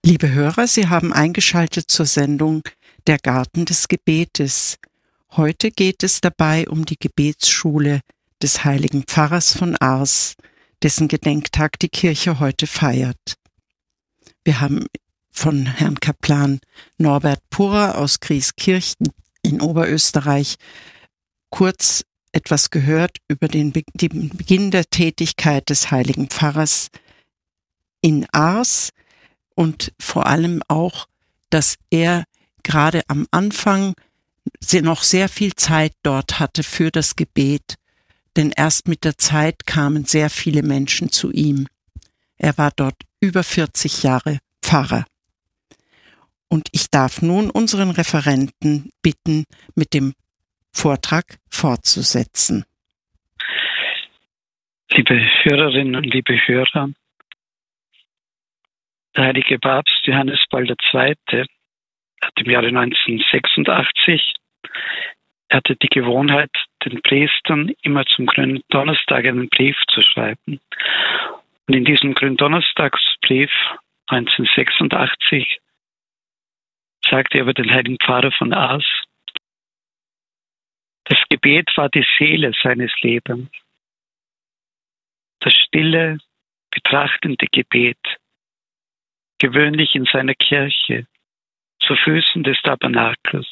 Liebe Hörer, Sie haben eingeschaltet zur Sendung Der Garten des Gebetes. Heute geht es dabei um die Gebetsschule des heiligen Pfarrers von Ars, dessen Gedenktag die Kirche heute feiert. Wir haben von Herrn Kaplan Norbert Purrer aus Grieskirchen in Oberösterreich kurz etwas gehört über den Beginn der Tätigkeit des heiligen Pfarrers in Ars und vor allem auch, dass er gerade am Anfang noch sehr viel Zeit dort hatte für das Gebet, denn erst mit der Zeit kamen sehr viele Menschen zu ihm. Er war dort über 40 Jahre Pfarrer. Und ich darf nun unseren Referenten bitten, mit dem Vortrag fortzusetzen. Liebe Hörerinnen und liebe Hörer, der heilige Papst Johannes Paul II. Hat im Jahre 1986 hatte die Gewohnheit, den Priestern immer zum Gründonnerstag einen Brief zu schreiben. Und in diesem Gründonnerstagsbrief 1986 sagte er über den heiligen Pfarrer von Ars: Das Gebet war die Seele seines Lebens. Das stille, betrachtende Gebet, gewöhnlich in seiner Kirche, zu Füßen des Tabernakels.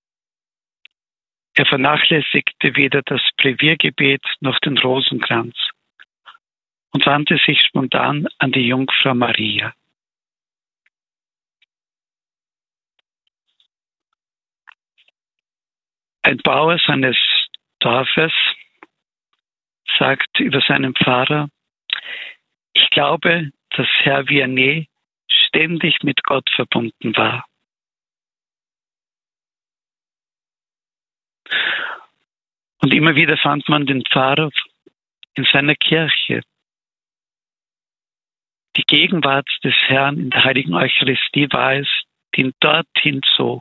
Er vernachlässigte weder das Breviergebet noch den Rosenkranz und wandte sich spontan an die Jungfrau Maria. Ein Bauer seines Dorfes sagt über seinen Pfarrer: Ich glaube, dass Herr Vianney ständig mit Gott verbunden war. Und immer wieder fand man den Pfarrer in seiner Kirche. Die Gegenwart des Herrn in der heiligen Eucharistie war es, die ihn dorthin zog.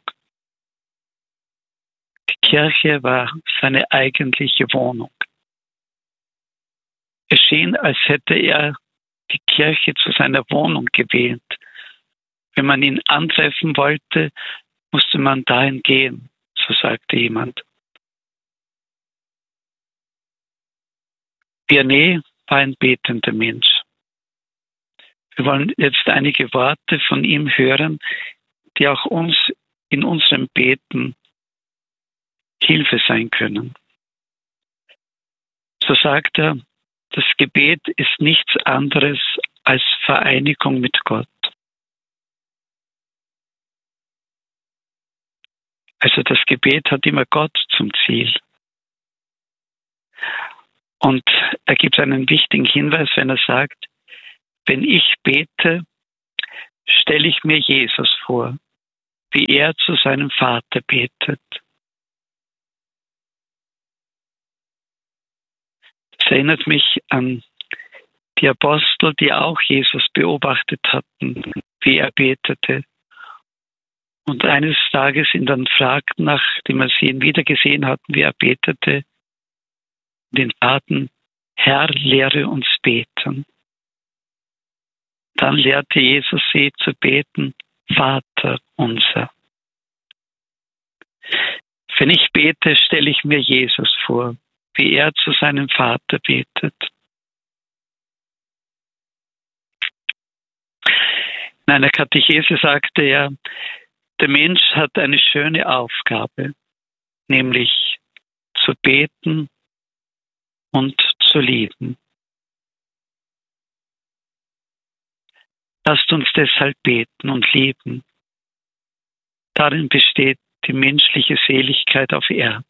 Die Kirche war seine eigentliche Wohnung. Es schien, als hätte er die Kirche zu seiner Wohnung gewählt. Wenn man ihn antreffen wollte, musste man dahin gehen, so sagte jemand. Vianney war ein betender Mensch. Wir wollen jetzt einige Worte von ihm hören, die auch uns in unserem Beten Hilfe sein können. So sagt er: Das Gebet ist nichts anderes als Vereinigung mit Gott. Also das Gebet hat immer Gott zum Ziel. Und er gibt einen wichtigen Hinweis, wenn er sagt: Wenn ich bete, stelle ich mir Jesus vor, wie er zu seinem Vater betet. Das erinnert mich an die Apostel, die auch Jesus beobachtet hatten, wie er betete. Und eines Tages ihn dann fragten, nachdem sie ihn wieder gesehen hatten, wie er betete, den taten: Herr, lehre uns beten. Dann lehrte Jesus sie zu beten: Vater unser. Wenn ich bete, stelle ich mir Jesus vor, wie er zu seinem Vater betet. In einer Katechese sagte er: Der Mensch hat eine schöne Aufgabe, nämlich zu beten und zu lieben. Lasst uns deshalb beten und lieben. Darin besteht die menschliche Seligkeit auf Erden.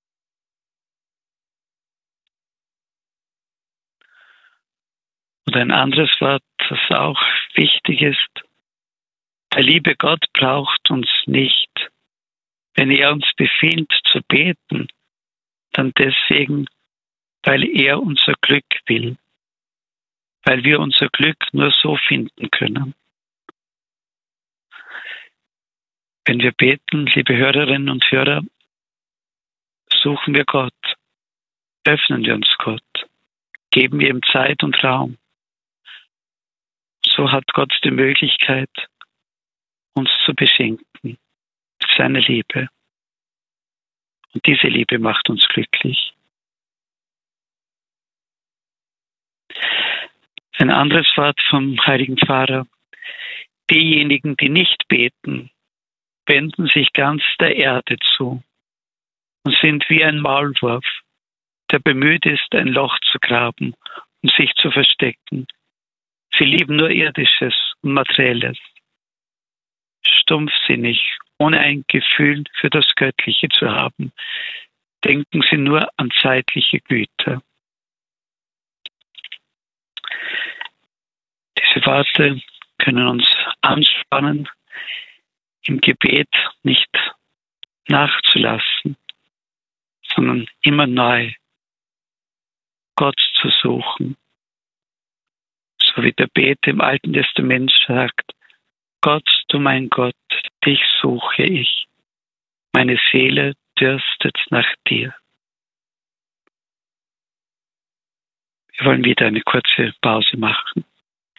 Und ein anderes Wort, das auch wichtig ist: Der liebe Gott braucht uns nicht. Wenn er uns befiehlt zu beten, dann deswegen, weil er unser Glück will, weil wir unser Glück nur so finden können. Wenn wir beten, liebe Hörerinnen und Hörer, suchen wir Gott, öffnen wir uns Gott, geben wir ihm Zeit und Raum. So hat Gott die Möglichkeit, uns zu beschenken mit seiner Liebe. Und diese Liebe macht uns glücklich. Ein anderes Wort vom heiligen Pfarrer: Diejenigen, die nicht beten, wenden sich ganz der Erde zu und sind wie ein Maulwurf, der bemüht ist, ein Loch zu graben, um sich zu verstecken. Sie lieben nur Irdisches und Materielles. Stumpfsinnig, ohne ein Gefühl für das Göttliche zu haben, denken sie nur an zeitliche Güter. Diese Worte können uns anspannen, im Gebet nicht nachzulassen, sondern immer neu Gott zu suchen. So wie der Beter im Alten Testament sagt: Gott, du mein Gott, dich suche ich. Meine Seele dürstet nach dir. Wir wollen wieder eine kurze Pause machen.